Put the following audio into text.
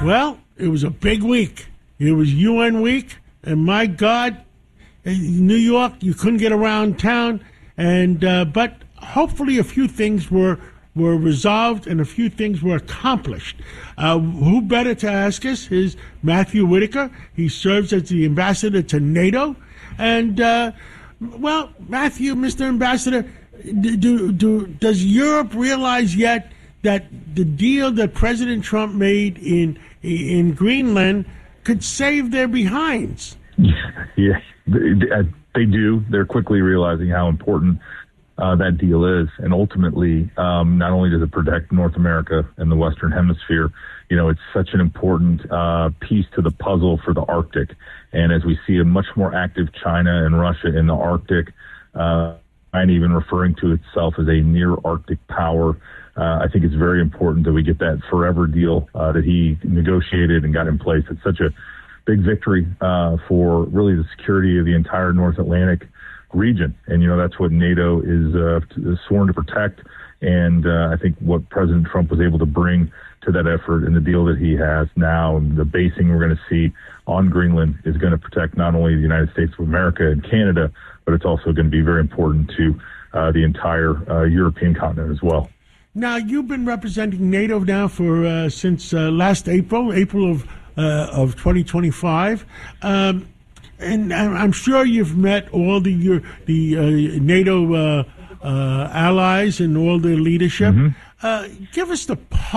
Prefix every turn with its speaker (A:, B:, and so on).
A: Well, it was a big week. It was UN week, and my God, in New York, you couldn't get around town, and but hopefully a few things were resolved and a few things were accomplished. Who better to ask us is Matthew Whitaker. He serves as the ambassador to NATO. And, well, Matthew, Mr. Ambassador, does Europe realize yet that the deal that President Trump made in Greenland could save their behinds?
B: Yeah, they do. They're quickly realizing how important that deal is. And ultimately, not only does it protect North America and the Western Hemisphere, it's such an important piece to the puzzle for the Arctic. And as we see a much more active China and Russia in the Arctic, and even referring to itself as a near Arctic power, I think it's very important that we get that forever deal that he negotiated and got in place. It's such a big victory for really the security of the entire North Atlantic region. And, that's what NATO is sworn to protect. And I think what President Trump was able to bring to that effort and the deal that he has now, and the basing we're going to see on Greenland, is going to protect not only the United States of America and Canada, but it's also going to be very important to the entire European continent as well.
A: Now, you've been representing NATO now for since last April of 2025. And I'm sure you've met all the NATO allies and all their leadership.
B: Mm-hmm.
A: Give us the